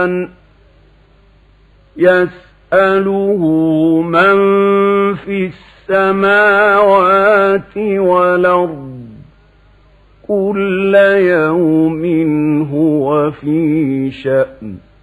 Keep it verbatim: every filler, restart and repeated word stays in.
شأن يسأله من في السماوات والأرض كل يوم هو في شأن